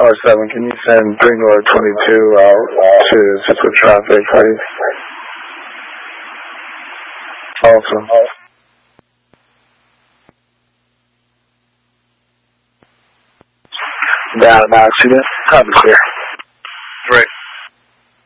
R7, can you send Greenwood 22 out to assist with traffic, please? Awesome. Got an accident. Copy, clear.